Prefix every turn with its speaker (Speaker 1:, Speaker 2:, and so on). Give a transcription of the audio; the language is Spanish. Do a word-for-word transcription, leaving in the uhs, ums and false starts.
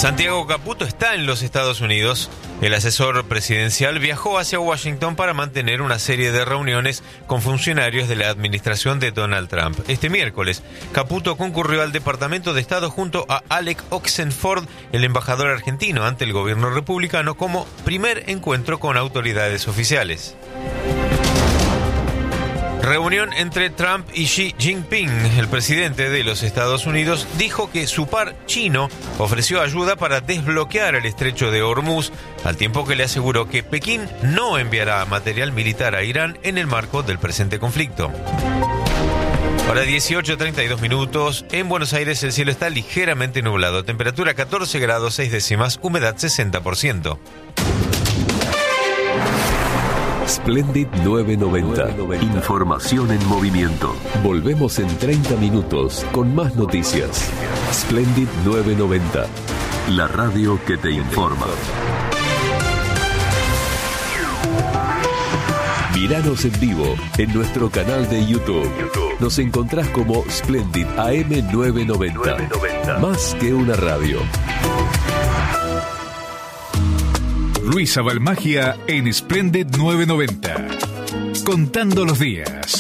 Speaker 1: Santiago Caputo está en los Estados Unidos. El asesor presidencial viajó hacia Washington para mantener una serie de reuniones con funcionarios de la administración de Donald Trump. Este miércoles, Caputo concurrió al Departamento de Estado junto a Alec Oxenford, el embajador argentino ante el gobierno republicano, como primer encuentro con autoridades oficiales. Reunión entre Trump y Xi Jinping. El presidente de los Estados Unidos dijo que su par chino ofreció ayuda para desbloquear el estrecho de Hormuz, al tiempo que le aseguró que Pekín no enviará material militar a Irán en el marco del presente conflicto. Ahora dieciocho treinta y dos minutos. En Buenos Aires el cielo está ligeramente nublado. Temperatura catorce grados seis décimas, humedad sesenta por ciento.
Speaker 2: Splendid novecientos noventa. Información en movimiento. Volvemos en treinta minutos con más noticias. Splendid novecientos noventa. La radio que te informa. Míranos en vivo en nuestro canal de YouTube. Nos encontrás como Splendid A M novecientos noventa. Más que una radio.
Speaker 3: Luisa Balmagia en Splendid novecientos noventa. Contando los días.